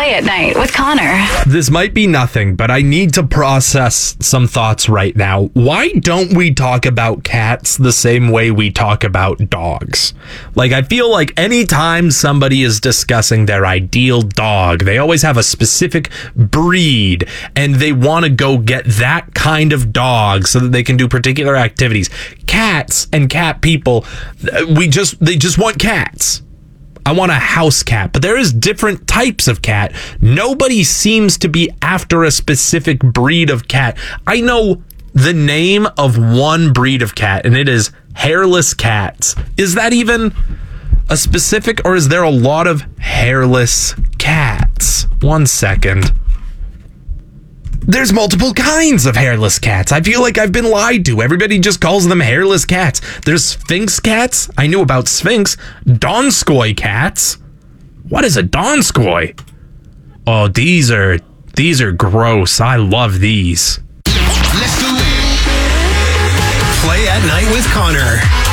Play at Night with Connor. This might be nothing, but I need to process some thoughts right now. Why don't we talk about cats the same way we talk about dogs? Like, I feel like anytime somebody is discussing their ideal dog, they always have a specific breed and they want to go get that kind of dog so that they can do particular activities. Cats and cat people, they just want cats. I want a house cat, but there is different types of cat. Nobody seems to be after a specific breed of cat. I know the name of one breed of cat, and it is hairless cats. Is that even a specific, or is there a lot of hairless cats? 1 second. There's multiple kinds of hairless cats. I feel like I've been lied to. Everybody just calls them hairless cats. There's Sphinx cats. I knew about Sphinx. Donskoy cats. What is a Donskoy? Oh, these are gross. I love these. Let's do it. Play at Night with Connor.